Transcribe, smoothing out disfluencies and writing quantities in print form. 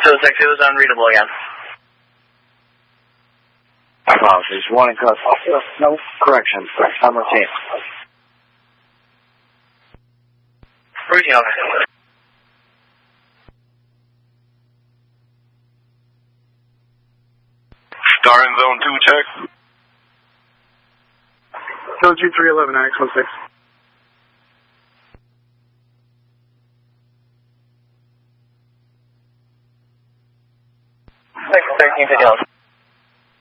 So 6, it was unreadable again. Apologies. 1 and cut. No correction. I'm routine. Routine, okay. Star in zone 2, check. Zone 2311, RX-16. 1351.